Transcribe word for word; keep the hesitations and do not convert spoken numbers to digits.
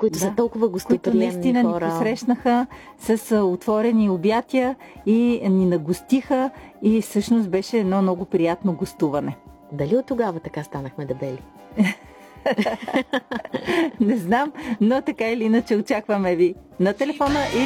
които да, са толкова гостоприемни които наистина хора. ни посрещнаха с отворени обятия и ни нагостиха и всъщност беше едно много приятно гостуване. Дали от тогава така станахме дебели? Не знам, но така или иначе очакваме ви на телефона и